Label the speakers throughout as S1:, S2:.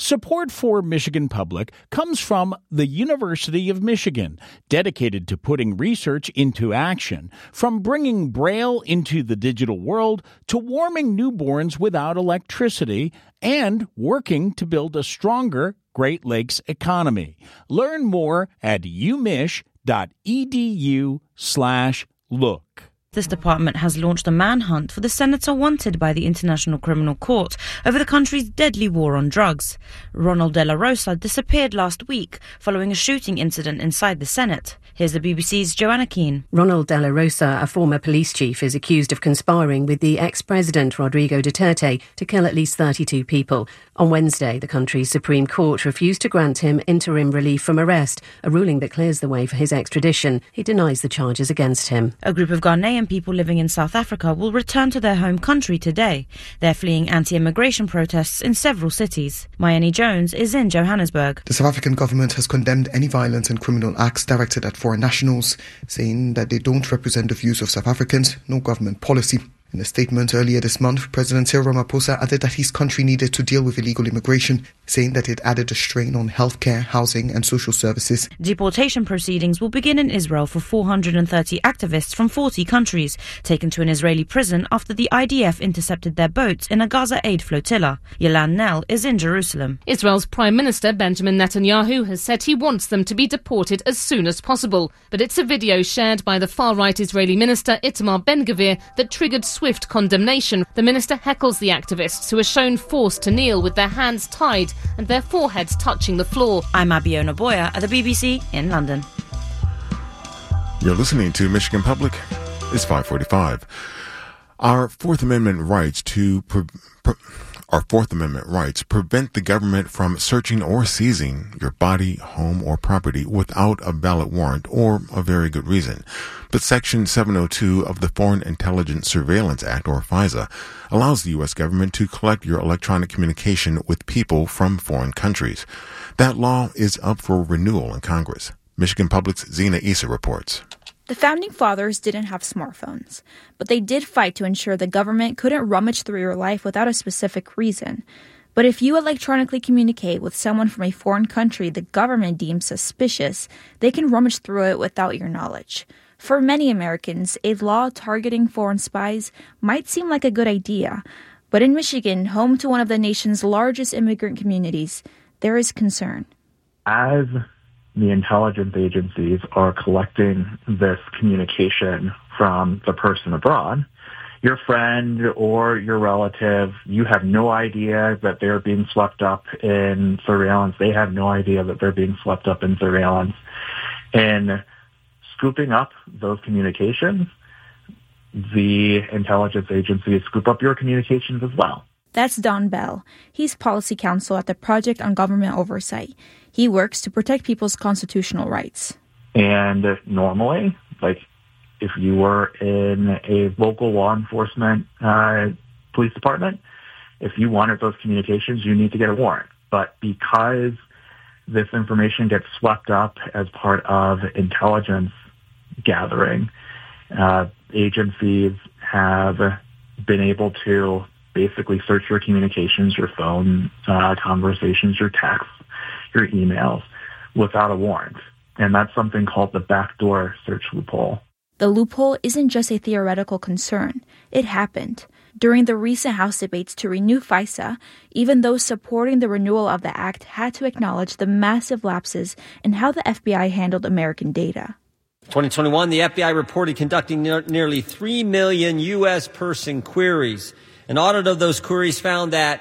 S1: Support for Michigan Public comes from the University of Michigan, dedicated to putting research into action, from bringing Braille into the digital world to warming newborns without electricity, and working to build a stronger Great Lakes economy. Learn more at umich.edu/look.
S2: This department has launched a manhunt for the senator wanted by the International Criminal Court over the country's deadly war on drugs. Ronald De La Rosa disappeared last week following a shooting incident inside the Senate. Here's the BBC's Joanna Keane.
S3: Ronald De La Rosa, a former police chief, is accused of conspiring with the ex-president Rodrigo Duterte to kill at least 32 people. On Wednesday, the country's Supreme Court refused to grant him interim relief from arrest, a ruling that clears the way for his extradition. He denies the charges against him.
S2: A group of Ghanaian people living in South Africa will return to their home country today. They're fleeing anti-immigration protests in several cities. Mayeni Jones is in Johannesburg.
S4: The South African government has condemned any violence and criminal acts directed at foreign nationals, saying that they don't represent the views of South Africans, no government policy. In a statement earlier this month, President Cyril Ramaphosa added that his country needed to deal with illegal immigration, saying that it added a strain on healthcare, housing and social services.
S2: Deportation proceedings will begin in Israel for 430 activists from 40 countries, taken to an Israeli prison after the IDF intercepted their boats in a Gaza aid flotilla. Yelan Nell is in Jerusalem.
S5: Israel's Prime Minister Benjamin Netanyahu has said he wants them to be deported as soon as possible. But it's a video shared by the far-right Israeli minister Itamar Ben-Gvir that triggered swift condemnation. The minister heckles the activists who are shown forced to kneel with their hands tied and their foreheads touching the floor.
S2: I'm Abiona Boyer at the BBC in London.
S6: You're listening to Michigan Public. It's 5:45. Our Fourth Amendment rights prevent the government from searching or seizing your body, home, or property without a valid warrant or a very good reason. But Section 702 of the Foreign Intelligence Surveillance Act, or FISA, allows the U.S. government to collect your electronic communication with people from foreign countries. That law is up for renewal in Congress. Michigan Public's Zena Issa reports.
S7: The Founding Fathers didn't have smartphones, but they did fight to ensure the government couldn't rummage through your life without a specific reason. But if you electronically communicate with someone from a foreign country the government deems suspicious, they can rummage through it without your knowledge. For many Americans, a law targeting foreign spies might seem like a good idea. But in Michigan, home to one of the nation's largest immigrant communities, there is concern.
S8: As the intelligence agencies are collecting this communication from the person abroad, your friend or your relative, you have no idea that they're being swept up in surveillance. They have no idea that they're being swept up in surveillance. And scooping up those communications, the intelligence agencies scoop up your communications as well.
S7: That's Don Bell. He's policy counsel at the Project on Government Oversight. He works to protect people's constitutional rights.
S8: And normally, if you were in a local law enforcement police department, if you wanted those communications, you need to get a warrant. But because this information gets swept up as part of intelligence gathering, agencies have been able to basically search your communications, your phone conversations, your texts, your emails without a warrant. And that's something called the backdoor search loophole.
S7: The loophole isn't just a theoretical concern. It happened. During the recent House debates to renew FISA, even those supporting the renewal of the act had to acknowledge the massive lapses in how the FBI handled American data.
S9: 2021, the FBI reported conducting nearly 3 million U.S. person queries. An audit of those queries found that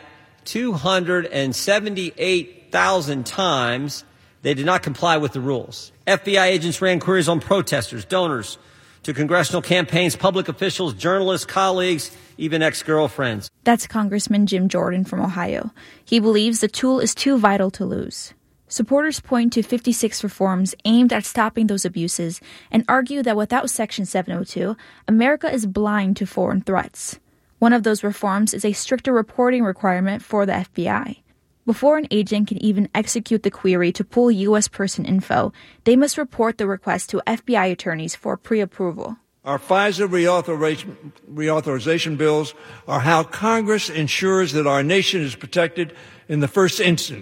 S9: 278,000 times they did not comply with the rules. FBI agents ran queries on protesters, donors, to congressional campaigns, public officials, journalists, colleagues, even ex-girlfriends.
S7: That's Congressman Jim Jordan from Ohio. He believes the tool is too vital to lose. Supporters point to 56 reforms aimed at stopping those abuses and argue that without Section 702, America is blind to foreign threats. One of those reforms is a stricter reporting requirement for the FBI. Before an agent can even execute the query to pull U.S. person info, they must report the request to FBI attorneys for pre-approval.
S10: Our FISA reauthorization bills are how Congress ensures that our nation is protected in the first instance.